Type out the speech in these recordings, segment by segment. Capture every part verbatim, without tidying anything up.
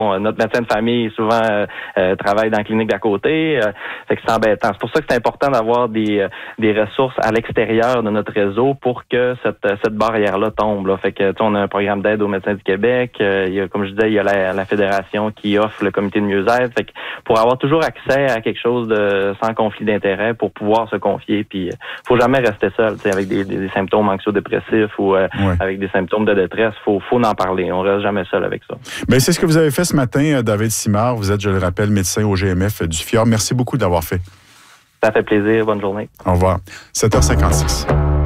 Bon, notre médecin de famille souvent euh, euh, travaille dans la clinique d'à côté, euh, fait que c'est embêtant. C'est pour ça que c'est important d'avoir des euh, des ressources à l'extérieur de notre réseau pour que cette cette barrière-là tombe. Là. Fait que on a un programme d'aide aux médecins du Québec. Euh, il y a, comme je disais, il y a la, la fédération qui offre le comité de mieux-être. Fait que pour avoir toujours accès à quelque chose de sans conflit d'intérêt, pour pouvoir se confier, puis euh, faut jamais rester seul, tu sais, avec des, des, des symptômes anxio-dépressifs ou euh, ouais. avec des symptômes de détresse. Faut faut en parler. On reste jamais seul avec ça. Bien, c'est ce que vous avez fait ce matin, David Simard. Vous êtes, je le rappelle, médecin au G M F du Fjord. Merci beaucoup de l'avoir fait. Ça fait plaisir. Bonne journée. Au revoir. sept heures cinquante-six.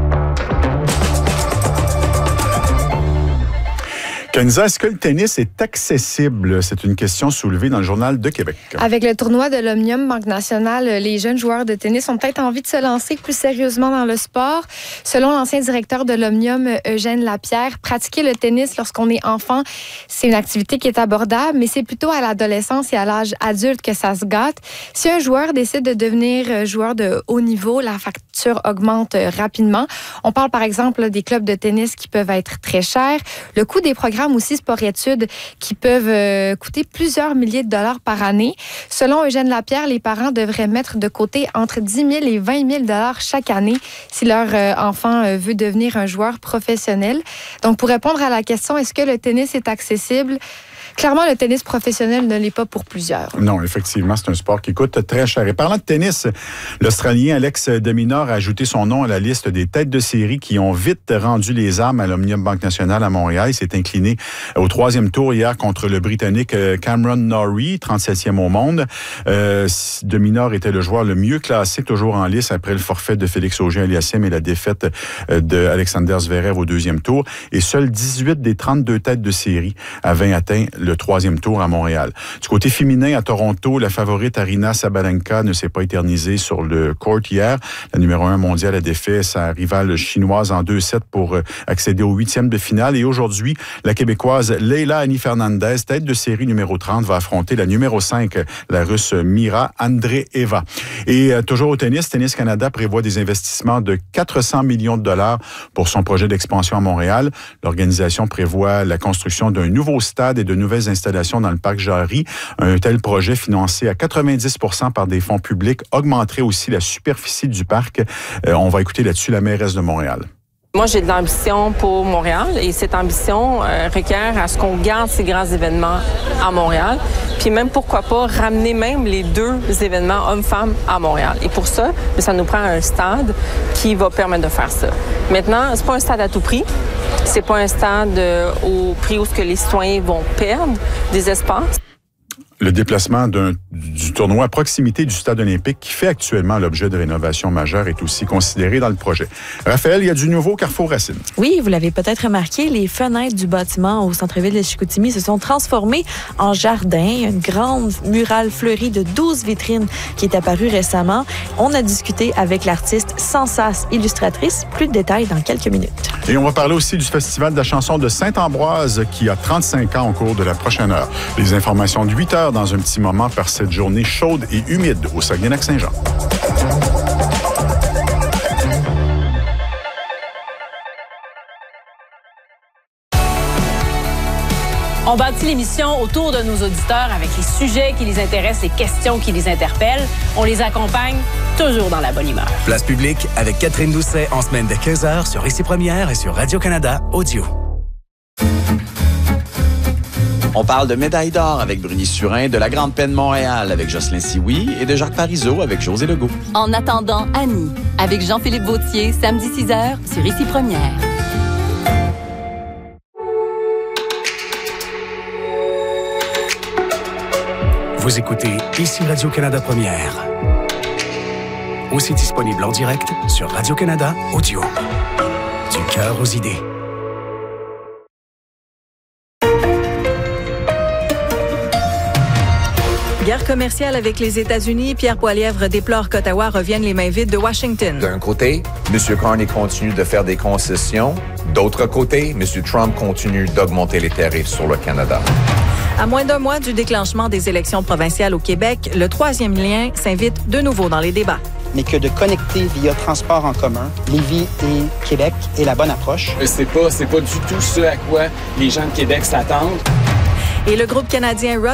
Kenza, est-ce que le tennis est accessible? C'est une question soulevée dans le Journal de Québec. Avec le tournoi de l'Omnium Banque Nationale, les jeunes joueurs de tennis ont peut-être envie de se lancer plus sérieusement dans le sport. Selon l'ancien directeur de l'Omnium, Eugène Lapierre, pratiquer le tennis lorsqu'on est enfant, c'est une activité qui est abordable, mais c'est plutôt à l'adolescence et à l'âge adulte que ça se gâte. Si un joueur décide de devenir joueur de haut niveau, la facture augmente rapidement. On parle par exemple des clubs de tennis qui peuvent être très chers. Le coût des programmes aussi sport-études qui peuvent euh, coûter plusieurs milliers de dollars par année. Selon Eugène Lapierre, les parents devraient mettre de côté entre dix mille et vingt mille dollars chaque année si leur euh, enfant euh, veut devenir un joueur professionnel. Donc, pour répondre à la question, est-ce que le tennis est accessible? Clairement, le tennis professionnel ne l'est pas pour plusieurs. Non, effectivement, c'est un sport qui coûte très cher. Et parlant de tennis, l'Australien Alex de Minaur a ajouté son nom à la liste des têtes de série qui ont vite rendu les armes à l'Omnium Banque Nationale à Montréal. Il s'est incliné au troisième tour hier contre le Britannique Cameron Norrie, trente-septième au monde. Euh, de Minaur était le joueur le mieux classé, toujours en lice après le forfait de Félix Auger-Aliassime et la défaite de Alexander Zverev au deuxième tour. Et seuls dix-huit des trente-deux têtes de série avaient atteint le troisième tour à Montréal. Du côté féminin, à Toronto, la favorite Aryna Sabalenka ne s'est pas éternisée sur le court hier. La numéro un mondiale a défait sa rivale chinoise en deux sept pour accéder au huitième de finale. Et aujourd'hui, la Québécoise Leila Annie Fernandez, tête de série numéro trente, va affronter la numéro cinq, la Russe Mira Andreeva. Et euh, toujours au tennis, Tennis Canada prévoit des investissements de quatre cents millions de dollars pour son projet d'expansion à Montréal. L'organisation prévoit la construction d'un nouveau stade et de nouvelles installations dans le parc Jarry. Un tel projet financé à quatre-vingt-dix pour cent par des fonds publics augmenterait aussi la superficie du parc. Euh, on va écouter là-dessus la mairesse de Montréal. Moi, j'ai de l'ambition pour Montréal et cette ambition euh, requiert à ce qu'on garde ces grands événements à Montréal. Puis même, pourquoi pas, ramener même les deux événements hommes-femmes à Montréal. Et pour ça, ça nous prend un stade qui va permettre de faire ça. Maintenant, c'est pas un stade à tout prix. C'est pas un stade euh, au prix où ce que les citoyens vont perdre des espaces. Le déplacement d'un, du tournoi à proximité du stade olympique qui fait actuellement l'objet de rénovation majeure est aussi considéré dans le projet. Raphaël, il y a du nouveau Carrefour Racine. Oui, vous l'avez peut-être remarqué, les fenêtres du bâtiment au centre-ville de Chicoutimi se sont transformées en jardin. Une grande murale fleurie de douze vitrines qui est apparue récemment. On a discuté avec l'artiste Sansas, illustratrice. Plus de détails dans quelques minutes. Et on va parler aussi du Festival de la chanson de Saint-Ambroise qui a trente-cinq ans au cours de la prochaine heure. Les informations de huit heures dans un petit moment par cette journée chaude et humide au Saguenay-Lac-Saint-Jean. On bâtit l'émission autour de nos auditeurs avec les sujets qui les intéressent, les questions qui les interpellent. On les accompagne toujours dans la bonne humeur. Place publique avec Catherine Doucet en semaine de quinze heures sur Ici Première et sur Radio-Canada Audio. On parle de médaille d'or avec Bruni Surin, de la Grande Peine Montréal avec Jocelyn Sioui et de Jacques Parizeau avec José Legault. En attendant Annie, avec Jean-Philippe Vautier, samedi six heures sur Ici Première. Vous écoutez Ici Radio-Canada Première. Aussi disponible en direct sur Radio-Canada Audio. Du cœur aux idées. Guerre commerciale avec les États-Unis, Pierre Poilievre déplore qu'Ottawa revienne les mains vides de Washington. D'un côté, M. Carney continue de faire des concessions. D'autre côté, M. Trump continue d'augmenter les tarifs sur le Canada. À moins d'un mois du déclenchement des élections provinciales au Québec, le troisième lien s'invite de nouveau dans les débats. Mais que de connecter via transport en commun, Lévis et Québec est la bonne approche. C'est pas, c'est pas du tout ce à quoi les gens de Québec s'attendent. Et le groupe canadien